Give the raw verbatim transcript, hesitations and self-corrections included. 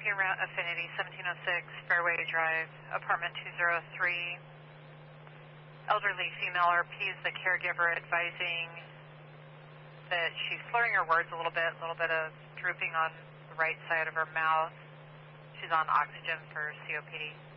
Champion Route Affinity, seventeen oh six Fairway Drive, apartment two oh three. Elderly female R P is the caregiver advising that she's slurring her words a little bit, a little bit of drooping on the right side of her mouth. She's on oxygen for C O P D.